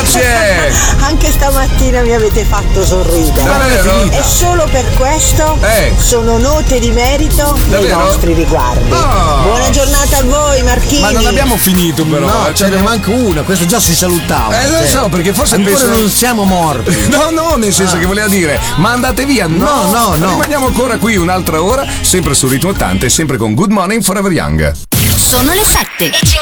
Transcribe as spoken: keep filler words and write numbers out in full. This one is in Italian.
Grazie. Anche stamattina mi avete fatto sorridere. Davvero? E solo per questo Eh. sono note di merito nei Davvero? vostri riguardi. Oh. Buona giornata a voi, Marchini. Ma non abbiamo finito però. No, eh, ce ne manca una, questo già si salutava. Eh, lo cioè, so, perché forse ancora penso- non siamo morti. No, no, nel senso Ah. che voleva dire, ma andate via. No, No, no, no. Rimaniamo ancora qui un'altra ora, sempre su Ritmo ottanta e sempre con Good Morning Forever Young. Sono le sette.